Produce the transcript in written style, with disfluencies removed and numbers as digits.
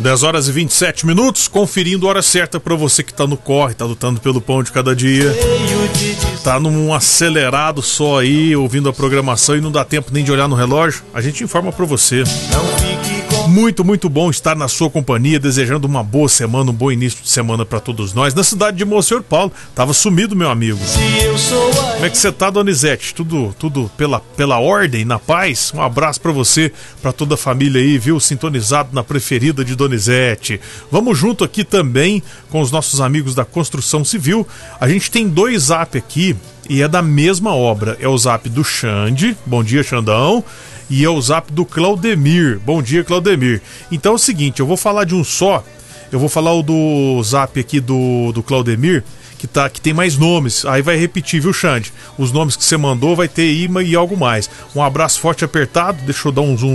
10h27, conferindo a hora certa para você que tá no corre, tá lutando pelo pão de cada dia, tá num acelerado só aí, ouvindo a programação e não dá tempo nem de olhar no relógio. A gente informa para você. Muito bom estar na sua companhia, desejando uma boa semana, um bom início de semana para todos nós. Na cidade de Monsenhor Paulo, tava sumido, meu amigo. Como é que você tá, Donizete? Tudo pela ordem, na paz? Um abraço para você, para toda a família aí, viu? Sintonizado na preferida de Donizete. Vamos junto aqui também com os nossos amigos da Construção Civil. A gente tem 2 zap aqui e é da mesma obra. É o zap do Xande. Bom dia, Xandão. E é o zap do Claudemir. Bom dia, Claudemir. Então é o seguinte, eu vou falar de um só. Eu vou falar o do zap aqui do Claudemir, que tem mais nomes. Aí vai repetir, viu, Xande? Os nomes que você mandou vai ter imã e algo mais. Um abraço forte e apertado. Deixa eu dar um zoom